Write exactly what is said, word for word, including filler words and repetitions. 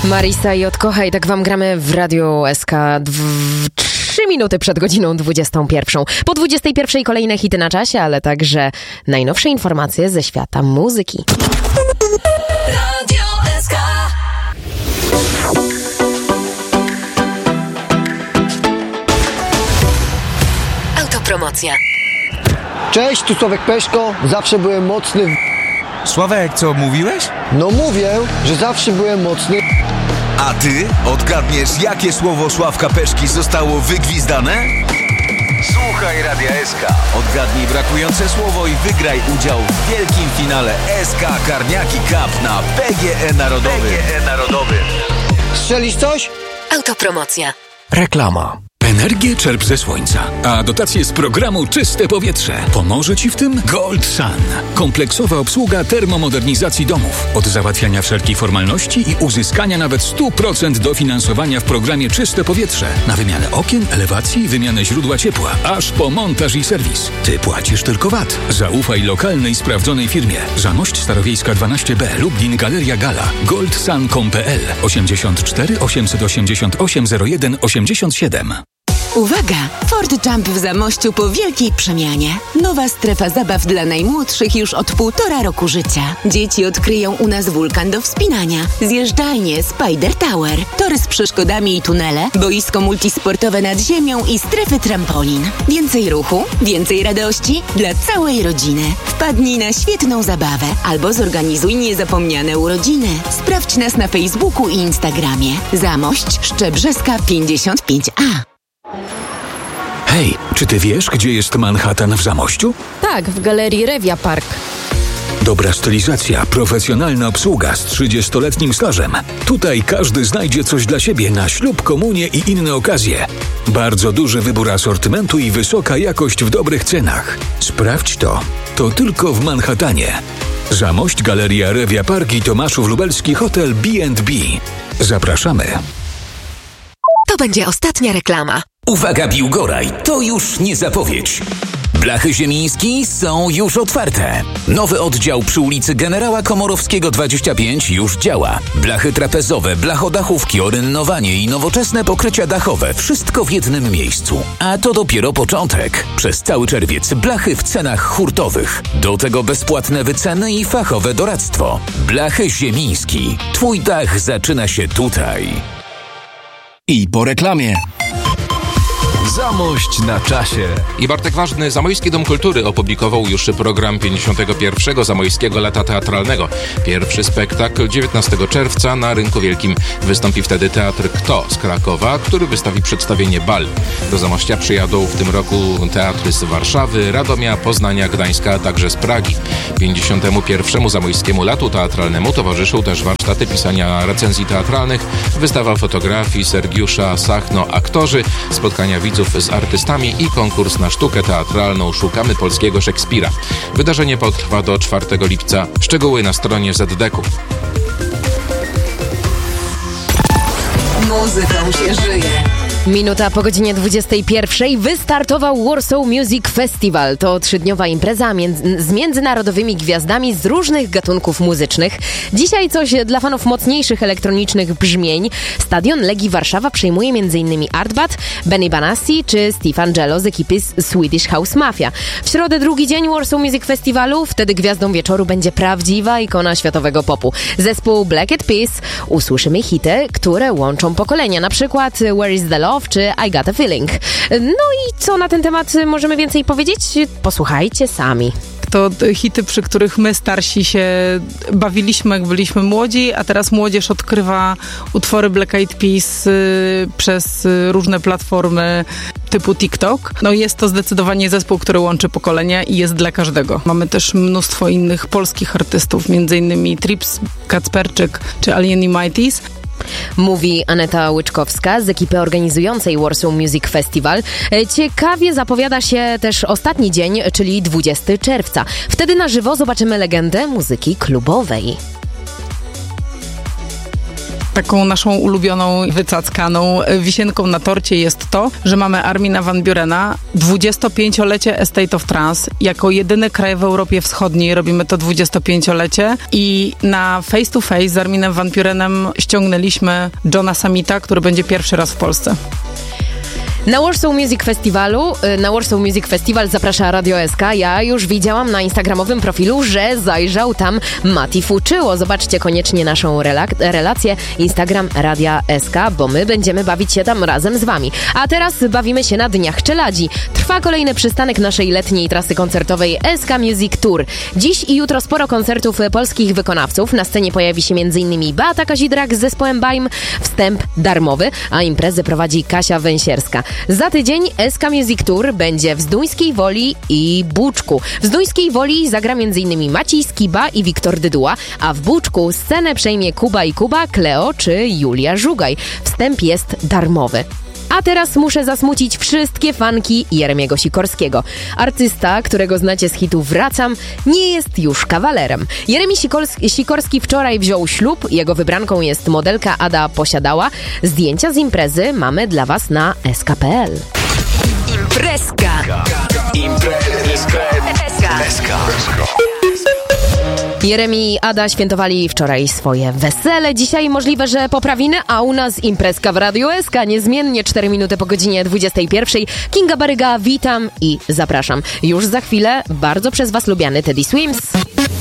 Marisa i Odkochaj, tak wam gramy w Radiu S K trzy minuty przed godziną dwudziestą pierwszą. Po dwudziestej pierwszej kolejne hity na czasie, ale także najnowsze informacje ze świata muzyki. Radio S K. Autopromocja. Cześć, tu Sławek Peszko, zawsze byłem mocny w... Sławek, co mówiłeś? No mówię, że zawsze byłem mocny. A ty odgadniesz, jakie słowo Sławka Peszki zostało wygwizdane? Słuchaj Radia S K. Odgadnij brakujące słowo i wygraj udział w wielkim finale S K Karniaki Cup na P G E Narodowym. P G E Narodowym. Strzelisz coś? Autopromocja. Reklama. Energię czerp ze słońca, a dotacje z programu Czyste Powietrze. Pomoże Ci w tym Gold Sun. Kompleksowa obsługa termomodernizacji domów. Od załatwiania wszelkich formalności i uzyskania nawet sto procent dofinansowania w programie Czyste Powietrze. Na wymianę okien, elewacji, wymianę źródła ciepła, aż po montaż i serwis. Ty płacisz tylko V A T. Zaufaj lokalnej, sprawdzonej firmie. Zamość Starowiejska dwanaście B, Lublin, Galeria Gala. goldsun kropka com kropka p l osiemdziesiąt cztery osiemset osiemdziesiąt osiem zero jeden osiemdziesiąt siedem. Uwaga! Ford Jump w Zamościu po wielkiej przemianie. Nowa strefa zabaw dla najmłodszych już od półtora roku życia. Dzieci odkryją u nas wulkan do wspinania, zjeżdżalnie Spider Tower, tory z przeszkodami i tunele, boisko multisportowe nad ziemią i strefy trampolin. Więcej ruchu, więcej radości dla całej rodziny. Wpadnij na świetną zabawę albo zorganizuj niezapomniane urodziny. Sprawdź nas na Facebooku i Instagramie. Zamość Szczebrzeska pięćdziesiąt pięć A. Hej, czy ty wiesz, gdzie jest Manhattan w Zamościu? Tak, w galerii Revia Park. Dobra stylizacja, profesjonalna obsługa z trzydziestoletnim stażem. Tutaj każdy znajdzie coś dla siebie na ślub, komunię i inne okazje. Bardzo duży wybór asortymentu i wysoka jakość w dobrych cenach. Sprawdź to. To tylko w Manhattanie. Zamość, Galeria Revia Park i Tomaszów Lubelski Hotel B and B. Zapraszamy. To będzie ostatnia reklama. Uwaga Biłgoraj, to już nie zapowiedź. Blachy Ziemiński są już otwarte. Nowy oddział przy ulicy Generała Komorowskiego dwadzieścia pięć już działa. Blachy trapezowe, blachodachówki, orynnowanie i nowoczesne pokrycia dachowe. Wszystko w jednym miejscu. A to dopiero początek. Przez cały czerwiec blachy w cenach hurtowych. Do tego bezpłatne wyceny i fachowe doradztwo. Blachy Ziemiński. Twój dach zaczyna się tutaj. I po reklamie. Zamość na czasie. I Bartek Ważny, Zamojski Dom Kultury opublikował już program pięćdziesiątego pierwszego Zamojskiego Lata Teatralnego. Pierwszy spektakl dziewiętnastego czerwca na Rynku Wielkim. Wystąpi wtedy Teatr Kto z Krakowa, który wystawi przedstawienie Bal. Do Zamościa przyjadą w tym roku teatry z Warszawy, Radomia, Poznania, Gdańska, a także z Pragi. pięćdziesiątemu pierwszemu Zamojskiemu Latu Teatralnemu towarzyszą też warsztaty pisania recenzji teatralnych, wystawa fotografii Sergiusza Sachno Aktorzy, spotkania widzów z artystami i konkurs na sztukę teatralną Szukamy Polskiego Szekspira. Wydarzenie potrwa do czwartego lipca. Szczegóły na stronie Z D K-u. Muzyką się żyje. Minuta po godzinie dwudziestej pierwszej wystartował Warsaw Music Festival. To trzydniowa impreza między, z międzynarodowymi gwiazdami z różnych gatunków muzycznych. Dzisiaj coś dla fanów mocniejszych elektronicznych brzmień. Stadion Legii Warszawa przejmuje m.in. Artbat, Benny Benassi czy Steve Angelo z ekipy Swedish House Mafia. W środę drugi dzień Warsaw Music Festivalu. Wtedy gwiazdą wieczoru będzie prawdziwa ikona światowego popu. Zespół Black Eyed Peas. Usłyszymy hity, które łączą pokolenia. Na przykład Where is the Love czy I Got a Feeling. No i co na ten temat możemy więcej powiedzieć? Posłuchajcie sami. To hity, przy których my starsi się bawiliśmy, jak byliśmy młodzi, a teraz młodzież odkrywa utwory Black Eyed Peas y, przez y, różne platformy typu TikTok. No jest to zdecydowanie zespół, który łączy pokolenia i jest dla każdego. Mamy też mnóstwo innych polskich artystów, między innymi Trips, Kacperczyk czy Alien Mighties. Mówi Aneta Łyczkowska z ekipy organizującej Warsaw Music Festival. Ciekawie zapowiada się też ostatni dzień, czyli dwudziestego czerwca. Wtedy na żywo zobaczymy legendę muzyki klubowej. Taką naszą ulubioną, wycackaną wisienką na torcie jest to, że mamy Armina van Burena, dwudziestopięciolecie Estate of Trance. Jako jedyny kraj w Europie Wschodniej robimy to dwudziestopięciolecie i na face to face z Arminem van Burenem ściągnęliśmy Johna Summita, który będzie pierwszy raz w Polsce. Na Warsaw Music Festiwalu, na Warsaw Music Festival zaprasza Radio S K. Ja już widziałam na instagramowym profilu, że zajrzał tam Mati Fuczyło. Zobaczcie koniecznie naszą relak- relację Instagram Radia S K, bo my będziemy bawić się tam razem z wami. A teraz bawimy się na Dniach Czeladzi. Trwa kolejny przystanek naszej letniej trasy koncertowej S K Music Tour. Dziś i jutro sporo koncertów polskich wykonawców. Na scenie pojawi się m.in. Beata Kazidrak z zespołem Baim. Wstęp darmowy, a imprezę prowadzi Kasia Węsierska. Za tydzień S K Music Tour będzie w Zduńskiej Woli i Buczku. W Zduńskiej Woli zagra m.in. Maciej Skiba i Wiktor Dyduła, a w Buczku scenę przejmie Kuba i Kuba, Kleo czy Julia Żugaj. Wstęp jest darmowy. A teraz muszę zasmucić wszystkie fanki Jeremiego Sikorskiego. Artysta, którego znacie z hitu Wracam, nie jest już kawalerem. Jeremi Sikorski, Sikorski wczoraj wziął ślub, jego wybranką jest modelka Ada Posiadała. Zdjęcia z imprezy mamy dla was na s k kropka p l. Imprezka. Imprezka. Imprezka. Jeremi i Ada świętowali wczoraj swoje wesele. Dzisiaj możliwe, że poprawiny, a u nas imprezka w Radiu S K. Niezmiennie cztery minuty po godzinie dwudziestej pierwszej. Kinga Baryga, witam i zapraszam. Już za chwilę bardzo przez was lubiany Teddy Swims.